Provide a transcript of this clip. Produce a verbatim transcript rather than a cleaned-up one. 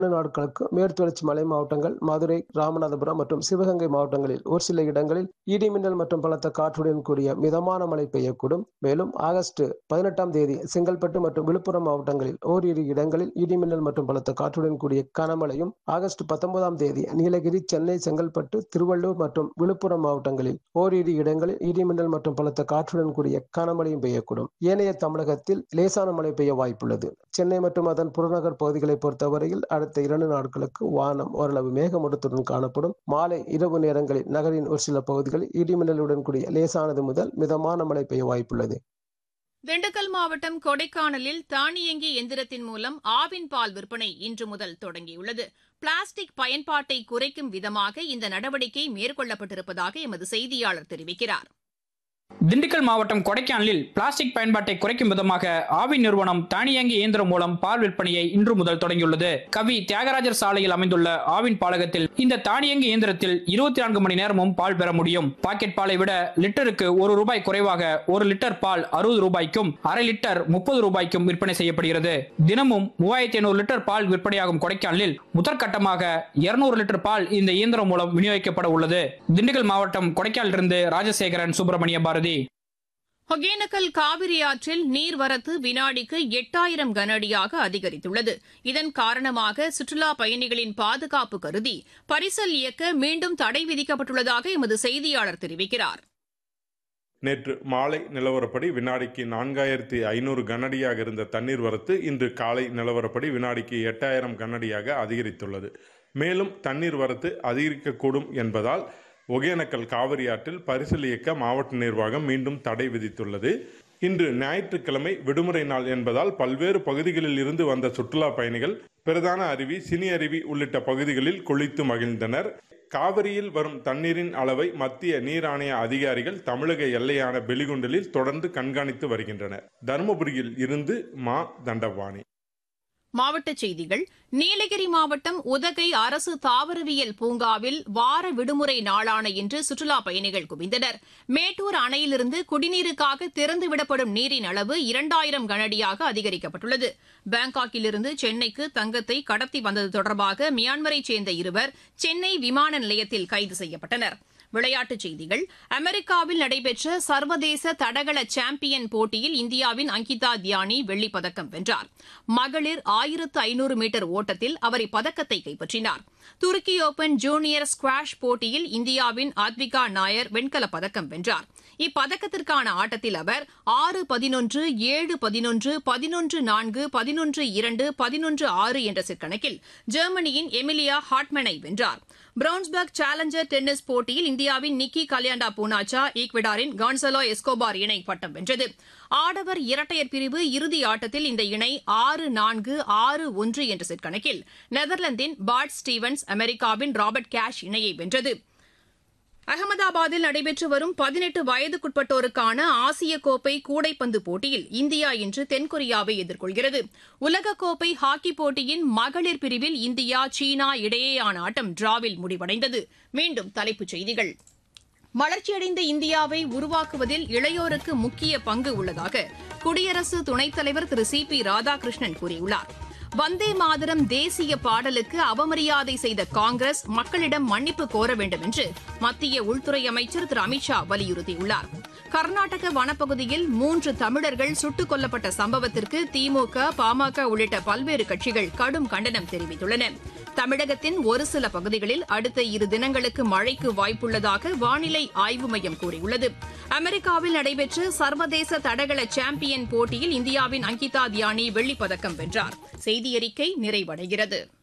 நாட்களுக்கு மேற்குத்தொடர்ச்சி மலை மாவட்டங்கள், மதுரை, ராமநாதபுரம் மற்றும் சிவகங்கை மாவட்டங்களில் ஒரு சில இடங்களில் இடிமின்னல் மற்றும் பலத்த காற்றுடன் கூடிய மிதமான மழை பெய்யக்கூடும். மேலும் ஆகஸ்ட் பதினெட்டாம் தேதி செங்கல்பட்டு மற்றும் விழுப்புரம் மாவட்டங்களில் ஓரிரு இடங்களில் இடிமின்னல் மற்றும் பலத்த காற்றுடன் கூடிய கனமழையும், ஆகஸ்ட் பத்தொன்பதாம் தேதி நீலகிரி, சென்னை, செங்கல்பட்டு, திருவள்ளூர் மற்றும் விழுப்புரம் மாவட்டங்களில் ஓரிரு இடங்களில் இடிமின்னல் மற்றும் பலத்த காற்றுடன் கூடிய கனமழையும் பெய்யக்கூடும். ஏனைய தமிழகத்தில் லேசான மழை பெய்ய வாய்ப்புள்ளது. சென்னை மற்றும் அதன் புறநகர் பகுதிகளை பொறுத்தவரையில் அடுத்த இரண்டு நாட்களுக்கு வானம் ஓரளவு மேகமூட்டத்துடன் காணப்படும். மாலை இரவு நேரங்களில் நகரின் ஒரு சில பகுதிகளில் இடிமின்னலுடன் கூடிய லேசானது முதல் மிதமான மழை பெய்ய வாய்ப்புள்ளது. திண்டுக்கல் மாவட்டம் கொடைக்கானலில் தானியங்கி எந்திரத்தின் மூலம் ஆவின் பால் விற்பனை இன்று முதல் தொடங்கியுள்ளது. பிளாஸ்டிக் பயன்பாட்டை குறைக்கும் விதமாக இந்த நடவடிக்கை மேற்கொள்ளப்பட்டிருப்பதாக எமது செய்தியாளர் தெரிவிக்கிறார். திண்டுக்கல் மாவட்டம் கொடைக்கானலில் பிளாஸ்டிக் பயன்பாட்டை குறைக்கும் விதமாக ஆவின் நிறுவனம் தானியங்கி இயந்திரம் மூலம் பால் விற்பனையை இன்று முதல் தொடங்கியுள்ளது. கவி தியாகராஜர் சாலையில் அமைந்துள்ள ஆவின் பாலகத்தில் இந்த தானியங்கி இயந்திரத்தில் இருபத்தி நான்கு மணி நேரமும் பால் பெற முடியும். பாக்கெட் பாலை விட லிட்டருக்கு ஒரு ரூபாய் குறைவாக ஒரு லிட்டர் பால் அறுபது ரூபாய்க்கும் அரை லிட்டர் முப்பது ரூபாய்க்கும் விற்பனை செய்யப்படுகிறது. தினமும் மூவாயிரத்தி ஐநூறு லிட்டர் பால் விற்பனையாகும் கொடைக்கானலில் முதற்கட்டமாக இருநூறு லிட்டர் பால் இந்த இயந்திரம் மூலம் விநியோகிக்கப்பட உள்ளது. திண்டுக்கல் மாவட்டம் கொடைக்கானலிலிருந்து ராஜசேகரன், சுப்பிரமணிய பாரதி. ஒகேனக்கல் காவிரி ஆற்றில் நீர்வரத்து வினாடிக்கு எட்டாயிரம் கனஅடியாக அதிகரித்துள்ளது. இதன் காரணமாக சுற்றுலா பயணிகளின் பாதுகாப்பு கருதி பரிசல் இயக்க மீண்டும் தடை விதிக்கப்பட்டுள்ளதாக எமது செய்தியாளர் தெரிவிக்கிறார். நேற்று மாலை நிலவரப்படி வினாடிக்கு நான்காயிரத்தி ஐநூறு கனஅடியாக இருந்த தண்ணீர் வரத்து இன்று காலை நிலவரப்படி வினாடிக்கு எட்டாயிரம் கனஅடியாக அதிகரித்துள்ளது. மேலும் தண்ணீர் வரத்து அதிகரிக்கக்கூடும் என்பதால் ஒகேனக்கல் காவிரி ஆற்றில் பரிசல் இயக்க மாவட்ட நிர்வாகம் மீண்டும் தடை விதித்துள்ளது. இன்று ஞாயிற்றுக்கிழமை விடுமுறை நாள் என்பதால் பல்வேறு பகுதிகளில் இருந்து வந்த சுற்றுலா பயணிகள் பிரதான அருவி, சினி அருவி உள்ளிட்ட பகுதிகளில் குளித்து மகிழ்ந்தனர். காவிரியில் வரும் தண்ணீரின் அளவை மத்திய நீர் ஆணைய அதிகாரிகள் தமிழக எல்லையான பெலிகுண்டலில் தொடர்ந்து கண்காணித்து வருகின்றனர். தருமபுரியில் இருந்து மா தண்டபாணி. மாவட்டச் செய்திகள். நீலகிரி மாவட்டம் உதகை அரசு தாவரவியல் பூங்காவில் வார விடுமுறை நாளான இன்று சுற்றுலா பயணிகள் குவிந்தனர். மேட்டூர் அணையிலிருந்து குடிநீருக்காக திறந்துவிடப்படும் நீரின் அளவு இரண்டாயிரம் கனஅடியாக அதிகரிக்கப்பட்டுள்ளது. பாங்காக்கிலிருந்து சென்னைக்கு தங்கத்தை கடத்தி வந்தது தொடர்பாக மியான்மரைச் சேர்ந்த இருவர் சென்னை விமான நிலையத்தில் கைது செய்யப்பட்டனர். விளையாட்டுச் செய்திகள். அமெரிக்காவில் நடைபெற்ற சர்வதேச தடகள சாம்பியன் போட்டியில் இந்தியாவின் அங்கிதா தியானி வெள்ளிப் பதக்கம் வென்றார். மகளிர் ஆயிரத்து ஐநூறு மீட்டர் ஓட்டத்தில் அவர் இப்பதக்கத்தை கைப்பற்றினார். துருக்கி ஓபன் ஜூனியர் ஸ்குவாஷ் போட்டியில் இந்தியாவின் ஆத்விகா நாயர் வெண்கலப் பதக்கம் வென்றார். இப்பதக்கத்திற்கான ஆட்டத்தில் அவர் ஆறு பதினொன்று, ஏழு பதினொன்று, பதினொன்று நான்கு, பதினொன்று இரண்டு, பதினொன்று ஆறு என்ற செட் கணக்கில் ஜெர்மனியின் எமிலியா ஹாட்மேனை வென்றார். பிரவுன்ஸ்பர்க் சேலஞ்சர் டென்னிஸ் போட்டியில் இந்தியாவின் நிக்கி கல்யாண்டா பூனாச்சா, ஈக்வடாரின் கான்சலோ எஸ்கோபார் இணை பட்டம் வென்றது. ஆடவர் இரட்டையர் பிரிவு இறுதி ஆட்டத்தில் இந்த இணை ஆறு நான்கு, ஆறு ஒன்று என்ற செட் கணக்கில் நெதர்லாந்தின் பாட் ஸ்டீவன்ஸ், அமெரிக்காவின் ராபர்ட் கேஷ் இணையை வென்றது. அகமதாபாத்தில் நடைபெற்று வரும் பதினெட்டு வயதுக்குட்பட்டோருக்கான ஆசிய கோப்பை கூடைப்பந்து போட்டியில் இந்தியா இன்று தென்கொரியாவை எதிர்கொள்கிறது. உலகக்கோப்பை ஹாக்கி போட்டியின் மகளிர் பிரிவில் இந்தியா, சீனா இடையேயான ஆட்டம் டிராவில் முடிவடைந்தது. மீண்டும் தலைப்புச் செய்திகள். வளர்ச்சியடைந்த இந்தியாவை உருவாக்குவதில் இளையோருக்கு முக்கிய பங்கு உள்ளதாக குடியரசு துணைத் தலைவர் திரு சி பி ராதாகிருஷ்ணன் கூறியுள்ளார். வந்தே மாதரம் தேசிய பாடலுக்கு அவமரியாதை செய்த காங்கிரஸ் மக்களிடம் மன்னிப்பு கோர வேண்டும் என்று மத்திய உள்துறை அமைச்சர் திரு அமித்ஷா வலியுறுத்தியுள்ளார். கர்நாடக வனப்பகுதியில் மூன்று தமிழர்கள் சுட்டுக் கொல்லப்பட்ட சம்பவத்திற்கு திமுக, பாமக உள்ளிட்ட பல்வேறு கட்சிகள் கடும் கண்டனம் தெரிவித்துள்ளன. தமிழகத்தின் ஒரு சில பகுதிகளில் அடுத்த இரு தினங்களுக்கு மழைக்கு வாய்ப்புள்ளதாக வானிலை ஆய்வு மையம் கூறியுள்ளது. அமெரிக்காவில் நடைபெற்ற சர்வதேச தடகள சாம்பியன் போட்டியில் இந்தியாவின் அங்கிதா தியானி வெள்ளிப் பதக்கம் வென்றார். செய்தியறிக்கை நிறைவடைகிறது.